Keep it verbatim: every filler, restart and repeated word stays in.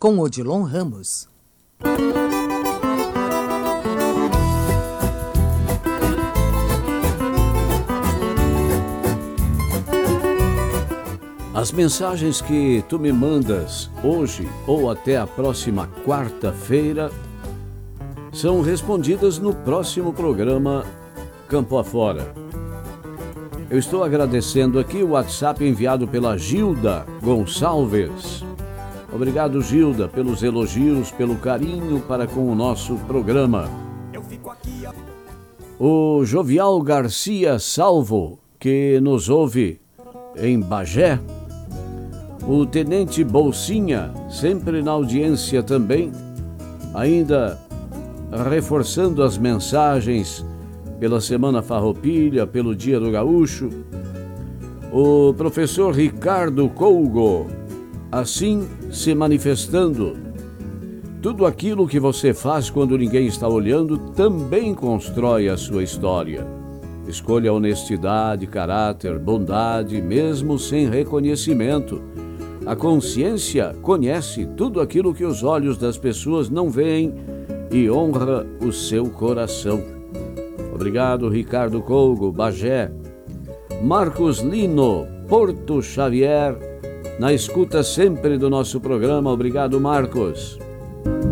com Odilon Ramos. As mensagens que tu me mandas hoje ou até a próxima quarta-feira são respondidas no próximo programa Campo Afora. Eu estou agradecendo aqui o WhatsApp enviado pela Gilda Gonçalves. Obrigado, Gilda, pelos elogios, pelo carinho para com o nosso programa. O Jovial Garcia Salvo, que nos ouve em Bagé. O Tenente Bolsinha, sempre na audiência também, ainda reforçando as mensagens pela Semana Farroupilha, pelo Dia do Gaúcho. O professor Ricardo Colgo, assim se manifestando. Tudo aquilo que você faz quando ninguém está olhando também constrói a sua história. Escolha honestidade, caráter, bondade, mesmo sem reconhecimento. A consciência conhece tudo aquilo que os olhos das pessoas não veem e honra o seu coração. Obrigado, Ricardo Colgo, Bagé. Marcos Lino, Porto Xavier, na escuta sempre do nosso programa. Obrigado, Marcos.